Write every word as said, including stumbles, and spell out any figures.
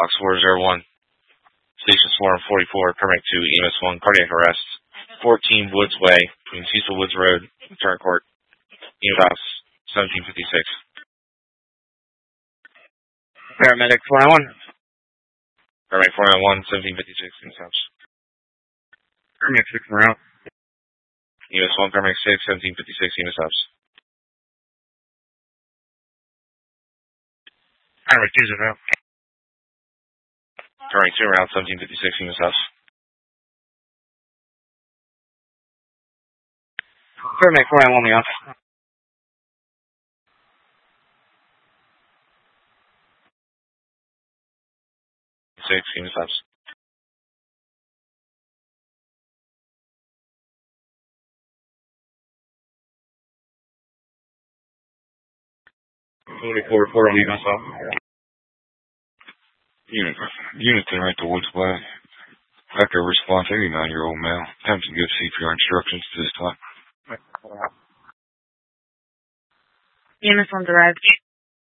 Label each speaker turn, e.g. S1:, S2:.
S1: Fox four zero one. Station Swarm forty-four, permit two, E M S one, cardiac arrest. fourteen Woods Way, between Cecil Woods Road, Turn Court. E M S seventeen fifty-six.
S2: Paramedic four nine one.
S1: Paramedic four nine one, seventeen fifty-six, E M S House.
S2: Paramedic six around.
S1: E M S one, Paramedic six, seventeen fifty-six, E M S House.
S2: Paramedic two around.
S1: Paramedic two around, seventeen fifty-six, E M S House.
S2: Paramedic four nine one, me off.
S1: six, E M S House.
S2: forty-four report on E M S House.
S3: Unit, unit ten right to Woods Way. Echo response, eighty-nine-year-old male. Attempting to give C P R instructions to this time.
S4: E M S one derived.